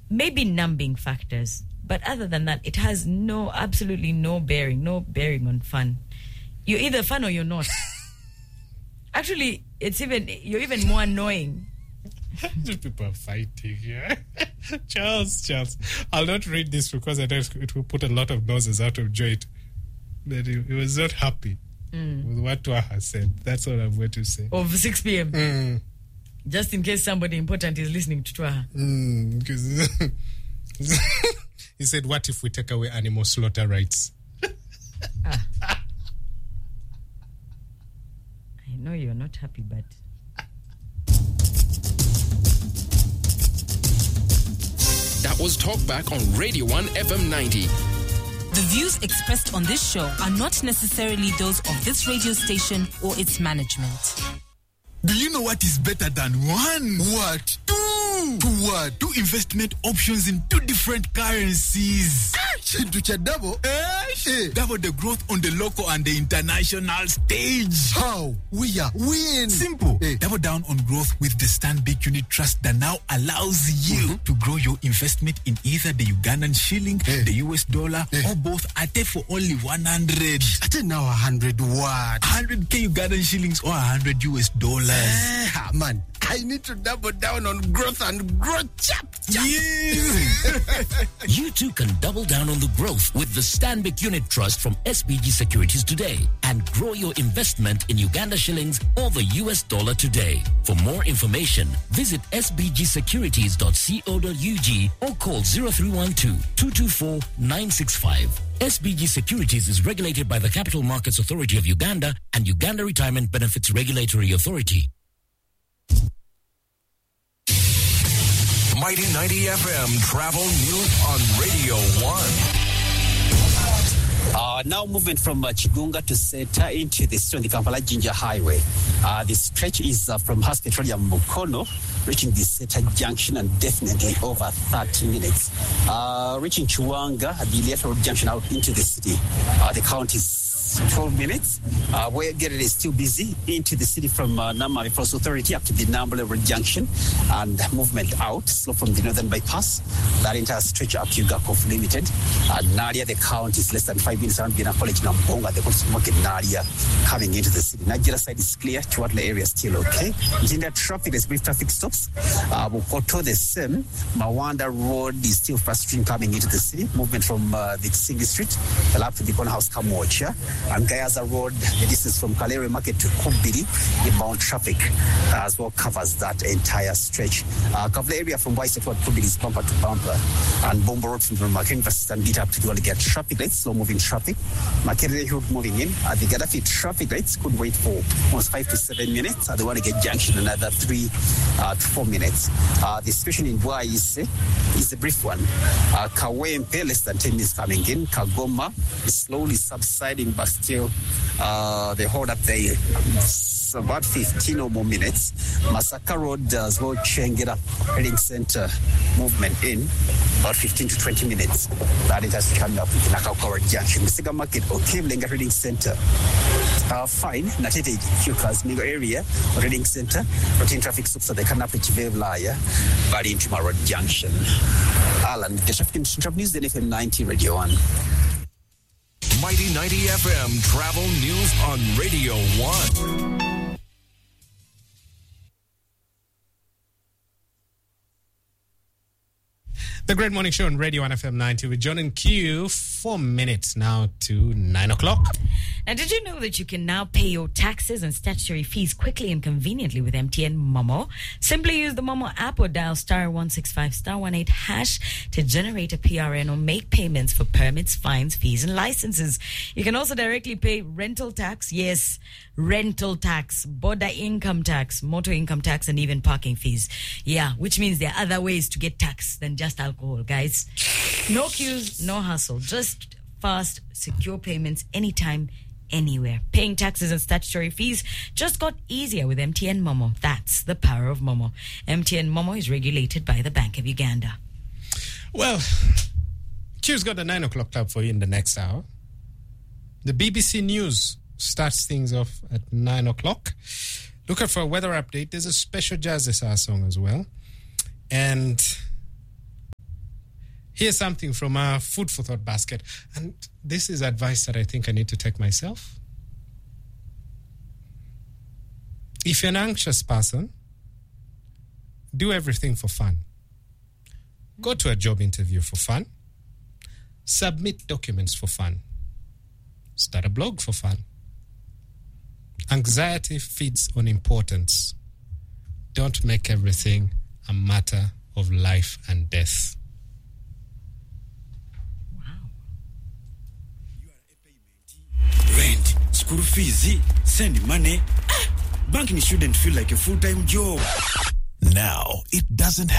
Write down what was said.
maybe numbing factors, but other than that, it has absolutely no bearing on fun. You're either fun or you're not. Actually, you're even more annoying. These people are fighting here. Charles, I'll not read this because I know it will put a lot of noses out of joint. But he was not happy with what Twaha said. That's all I'm going to say. Of 6 p.m. Just in case somebody important is listening to Twaha. Because he said, what if we take away animal slaughter rights? I know you're not happy, but... That was Talkback on Radio 1 FM 90. The views expressed on this show are not necessarily those of this radio station or its management. Do you know what is better than one? What? Two! What? 2 investment options in 2 different currencies. Double? Double the growth on the local and the international stage. How? We are win. Simple. Double down on growth with the Stanbic Unit Trust that now allows you to grow your investment in either the Ugandan shilling, the US dollar, or both at for only 100. At now 100 what? 100k Ugandan shillings or 100 US dollars. Man, I need to double down on growth and grow chap. You too can double down on the growth with the Stanbic Unit Trust from SBG Securities today and grow your investment in Uganda shillings or the US dollar today. For more information, visit sbgsecurities.co.ug or call 0312-224-965. SBG Securities is regulated by the Capital Markets Authority of Uganda and Uganda Retirement Benefits Regulatory Authority. Mighty 90 FM Travel News on Radio 1. Now moving from Chigunga to Seta into the Kampala Jinja Highway. The stretch is from Has Petroleum Mukono, reaching the Seta Junction and definitely over 30 minutes. Reaching Chuanga at the lateral junction out into the city. The count is 12 minutes. Where Gerere is still busy into the city from Namari Force Authority up to the Nambole Road Junction and movement out slow from the Northern Bypass. That entire stretch up to Ugakov Limited. Nadia, the count is less than 5 minutes around Bina College Namponga, the Coast Market Nadia coming into the city. Nigeria side is clear. Chuatla area is still okay. In the traffic, there's brief traffic stops. Bukoto the same. Mawanda Road is still frustrating coming into the city. Movement from the Singi Street, up to the Corner House Kamocha. And Gayaza Road, the distance from Kalere Market to Kumbiri, inbound traffic as well covers that entire stretch. Cover the area from Waisek Road, Kumbiri is bumper to bumper. And Bombo Road from Makere versus and beat up to get traffic lights, slow moving traffic. Makere Road moving in. The Gaddafi traffic lights could wait for almost 5 to 7 minutes. The Wanagate Junction, another 3 to 4 minutes. The situation in Waise is a brief one. Kawempe, less than 10 minutes coming in. Kagoma is slowly subsiding, but still they hold up there. It's about 15 or more minutes. Masaka Road as well, Chengera Heading Center movement in about 15 to 20 minutes. That it has come up with Nakakora Junction. Misiga Market or Kivlenga Heading Center. Fine. Natete Fukas Migo area Heading Center. Routine traffic stops at the Kanapi Chivevlaya, but into Road Junction. Alan, the traffic news, the FM 90 Radio 1. Mighty 90 FM Travel News on Radio 1. The Great Morning Show on Radio 1 FM 90 with John and Q. 4 minutes now to 9 o'clock. Now, did you know that you can now pay your taxes and statutory fees quickly and conveniently with MTN Momo? Simply use the Momo app or dial *165 *18# to generate a PRN or make payments for permits, fines, fees, and licenses. You can also directly pay rental tax, yes, rental tax, border income tax, motor income tax, and even parking fees. Yeah, which means there are other ways to get tax than just alcohol, guys. No queues, no hassle, just fast, secure payments anytime, anywhere. Paying taxes and statutory fees just got easier with MTN Momo. That's the power of Momo. MTN Momo is regulated by the Bank of Uganda. Well, Q's got the 9 o'clock club for you in the next hour. The BBC News starts things off at 9 o'clock. Look out for a weather update. There's a special Jazz this hour song as well. And Here's something from our Food for Thought basket. And this is advice that I think I need to take myself. If you're an anxious person, do everything for fun. Go to a job interview for fun. Submit documents for fun. Start a blog for fun. Anxiety feeds on importance. Don't make everything a matter of life and death. Rent, school fees, send money. Banking shouldn't feel like a full-time job. Now, it doesn't